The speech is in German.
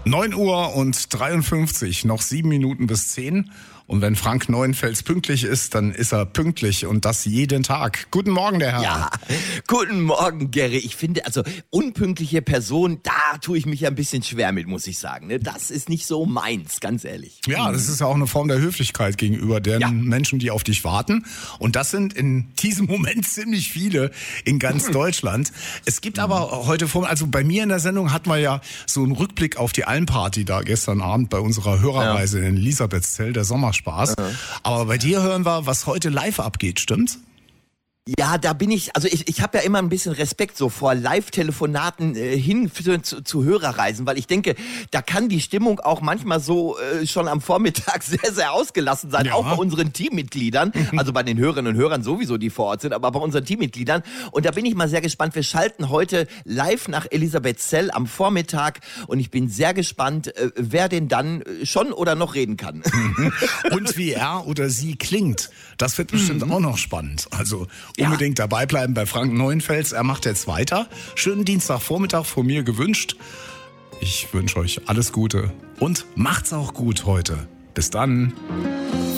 9:53, noch 7 Minuten bis 10. Und wenn Frank Neuenfels pünktlich ist, dann ist er pünktlich und das jeden Tag. Guten Morgen, der Herr. Ja, guten Morgen, Gerry. Ich finde, also unpünktliche Person, da tue ich mich ja ein bisschen schwer mit, muss ich sagen. Das ist nicht so meins, ganz ehrlich. Ja, das ist ja auch eine Form der Höflichkeit gegenüber den Menschen, die auf dich warten. Und das sind in diesem Moment ziemlich viele in ganz Deutschland. Es gibt aber heute also bei mir in der Sendung hatten wir ja so einen Rückblick auf die Almparty da gestern Abend bei unserer Hörerreise in Elisabethzell, der Sommerspaß. Aber bei dir hören wir, was heute live abgeht, stimmt's? Ja, da bin ich, also ich habe ja immer ein bisschen Respekt so vor Live-Telefonaten hin zu Hörerreisen, weil ich denke, da kann die Stimmung auch manchmal so schon am Vormittag sehr, sehr ausgelassen sein, auch bei unseren Teammitgliedern, also bei den Hörerinnen und Hörern sowieso, die vor Ort sind, aber bei unseren Teammitgliedern. Und da bin ich mal sehr gespannt. Wir schalten heute live nach Elisabethzell am Vormittag und ich bin sehr gespannt, wer denn dann schon oder noch reden kann. Und wie er oder sie klingt, das wird bestimmt auch noch spannend. Also unbedingt dabei bleiben bei Frank Neuenfels. Er macht jetzt weiter. Schönen Dienstagvormittag von mir gewünscht. Ich wünsche euch alles Gute und macht's auch gut heute. Bis dann.